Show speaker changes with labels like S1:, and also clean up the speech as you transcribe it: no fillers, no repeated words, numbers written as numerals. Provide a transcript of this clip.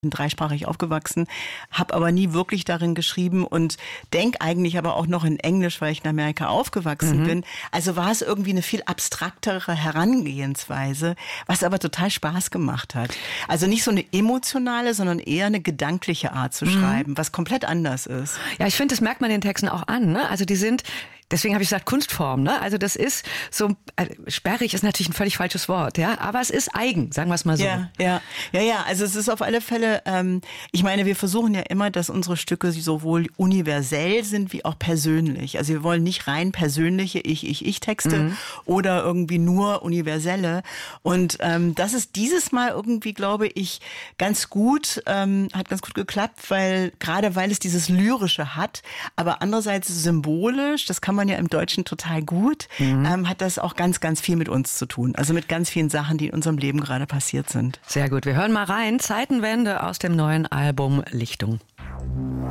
S1: Bin dreisprachig aufgewachsen, habe aber nie wirklich darin geschrieben und denke eigentlich aber auch noch in Englisch, weil ich in Amerika aufgewachsen bin. Also war es irgendwie eine viel abstraktere Herangehensweise, was aber total Spaß gemacht hat. Also nicht so eine emotionale, sondern eher eine gedankliche Art zu schreiben, was komplett anders ist.
S2: Ja, ich finde, das merkt man den Texten auch an. Ne? Also die sind... Deswegen habe ich gesagt Kunstform, ne? Also das ist so, sperrig ist natürlich ein völlig falsches Wort, ja, aber es ist eigen, sagen wir es mal so.
S1: Ja. Also es ist auf alle Fälle, ich meine, wir versuchen ja immer, dass unsere Stücke sowohl universell sind wie auch persönlich. Also wir wollen nicht rein persönliche Ich-Texte oder irgendwie nur universelle. Und das ist dieses Mal irgendwie, glaube ich, ganz gut, hat ganz gut geklappt, weil es dieses Lyrische hat, aber andererseits symbolisch, das kann man ja im Deutschen total gut, hat das auch ganz, ganz viel mit uns zu tun. Also mit ganz vielen Sachen, die in unserem Leben gerade passiert sind.
S2: Sehr gut. Wir hören mal rein. Zeitenwende aus dem neuen Album Lichtung.